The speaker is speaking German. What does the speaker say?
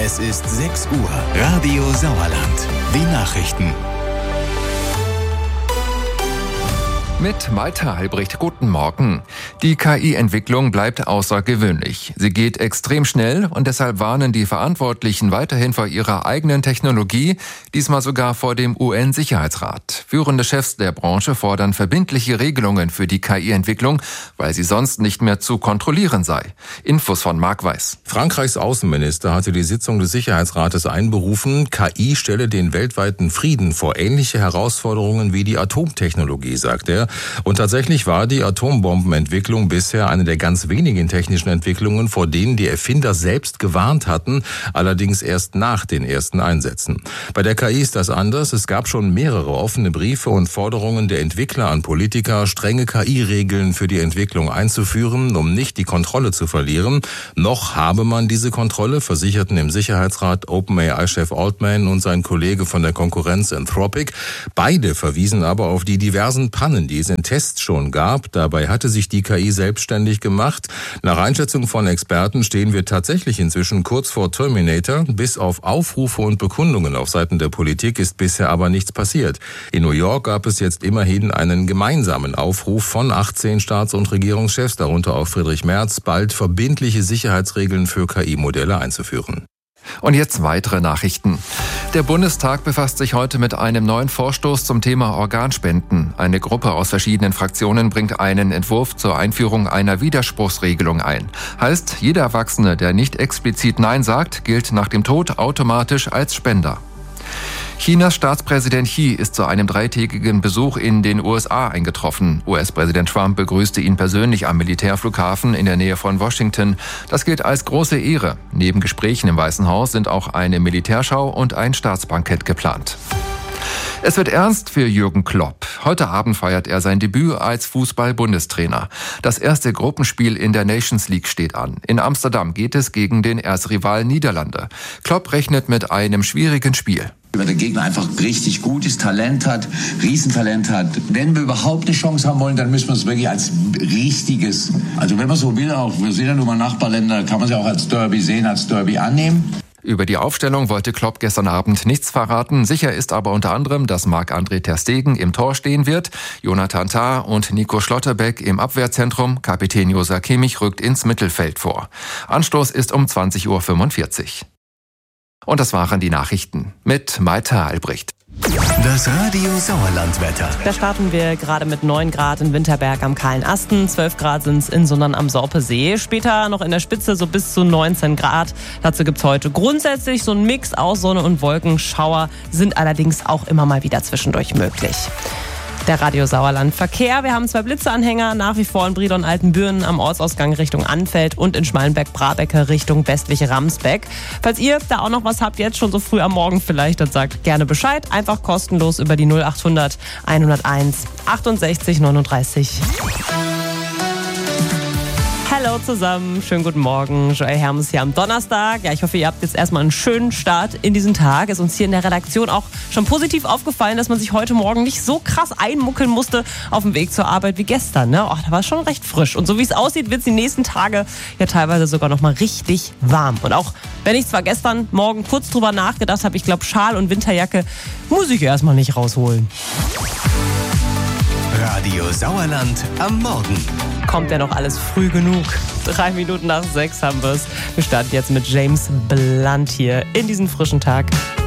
Es ist 6 Uhr. Radio Sauerland. Die Nachrichten. Mit Malte Albrecht, guten Morgen. Die KI-Entwicklung bleibt außergewöhnlich. Sie geht extrem schnell und deshalb warnen die Verantwortlichen weiterhin vor ihrer eigenen Technologie, diesmal sogar vor dem UN-Sicherheitsrat. Führende Chefs der Branche fordern verbindliche Regelungen für die KI-Entwicklung, weil sie sonst nicht mehr zu kontrollieren sei. Infos von Marc Weiß. Frankreichs Außenminister hatte die Sitzung des Sicherheitsrates einberufen. KI stelle den weltweiten Frieden vor ähnliche Herausforderungen wie die Atomtechnologie, sagt er. Und tatsächlich war die Atombombenentwicklung bisher eine der ganz wenigen technischen Entwicklungen, vor denen die Erfinder selbst gewarnt hatten, allerdings erst nach den ersten Einsätzen. Bei der KI ist das anders. Es gab schon mehrere offene Briefe und Forderungen der Entwickler an Politiker, strenge KI-Regeln für die Entwicklung einzuführen, um nicht die Kontrolle zu verlieren. Noch habe man diese Kontrolle, versicherten im Sicherheitsrat OpenAI-Chef Altman und sein Kollege von der Konkurrenz Anthropic. Beide verwiesen aber auf die diversen Pannen, die es in Tests schon gab. Dabei hatte sich die KI selbstständig gemacht. Nach Einschätzung von Experten stehen wir tatsächlich inzwischen kurz vor Terminator. Bis auf Aufrufe und Bekundungen auf Seiten der Politik ist bisher aber nichts passiert. In New York gab es jetzt immerhin einen gemeinsamen Aufruf von 18 Staats- und Regierungschefs, darunter auch Friedrich Merz, bald verbindliche Sicherheitsregeln für KI-Modelle einzuführen. Und jetzt weitere Nachrichten. Der Bundestag befasst sich heute mit einem neuen Vorstoß zum Thema Organspenden. Eine Gruppe aus verschiedenen Fraktionen bringt einen Entwurf zur Einführung einer Widerspruchsregelung ein. Heißt, jeder Erwachsene, der nicht explizit Nein sagt, gilt nach dem Tod automatisch als Spender. Chinas Staatspräsident Xi ist zu einem 3-tägigen Besuch in den USA eingetroffen. US-Präsident Trump begrüßte ihn persönlich am Militärflughafen in der Nähe von Washington. Das gilt als große Ehre. Neben Gesprächen im Weißen Haus sind auch eine Militärschau und ein Staatsbankett geplant. Es wird ernst für Jürgen Klopp. Heute Abend feiert er sein Debüt als Fußball-Bundestrainer. Das erste Gruppenspiel in der Nations League steht an. In Amsterdam geht es gegen den Erzrivalen Niederlande. Klopp rechnet mit einem schwierigen Spiel. Weil der Gegner einfach richtig gutes Talent hat, Riesentalent hat. Wenn wir überhaupt eine Chance haben wollen, dann müssen wir es wirklich als richtiges, also wenn man so will, auch wir sind ja nun mal Nachbarländer, kann man es ja auch als Derby sehen, als Derby annehmen. Über die Aufstellung wollte Klopp gestern Abend nichts verraten. Sicher ist aber unter anderem, dass Marc-André ter Stegen im Tor stehen wird, Jonathan Tah und Nico Schlotterbeck im Abwehrzentrum. Kapitän Josa Kimmich rückt ins Mittelfeld vor. Anstoß ist um 20.45 Uhr. Und das waren die Nachrichten mit Malte Albrecht. Das Radio Sauerland-Wetter. Da starten wir gerade mit 9 Grad in Winterberg am Kahlen Asten, 12 Grad sind es in Sundern am Sorpesee. Später noch in der Spitze so bis zu 19 Grad. Dazu gibt es heute grundsätzlich so einen Mix aus Sonne und Wolken. Schauer sind allerdings auch immer mal wieder zwischendurch möglich. Der Radio Sauerland Verkehr. Wir haben 2 Blitzeanhänger, nach wie vor in Brilon-Altenbüren am Ortsausgang Richtung Anfeld und in Schmalenberg-Brabecke Richtung westliche Ramsbeck. Falls ihr da auch noch was habt, jetzt schon so früh am Morgen vielleicht, dann sagt gerne Bescheid. Einfach kostenlos über die 0800 101 68 39. Hallo zusammen, schönen guten Morgen. Joel Hermes hier am Donnerstag. Ja, ich hoffe, ihr habt jetzt erstmal einen schönen Start in diesen Tag. Ist uns hier in der Redaktion auch schon positiv aufgefallen, dass man sich heute Morgen nicht so krass einmuckeln musste auf dem Weg zur Arbeit wie gestern. Ne? Da war es schon recht frisch. Und so wie es aussieht, wird es die nächsten Tage ja teilweise sogar noch mal richtig warm. Und auch wenn ich zwar gestern Morgen kurz drüber nachgedacht habe, ich glaube, Schal und Winterjacke muss ich erstmal nicht rausholen. Radio Sauerland am Morgen. Kommt ja noch alles früh genug. 3 Minuten nach 6 haben wir es. Wir starten jetzt mit James Blunt hier in diesen frischen Tag.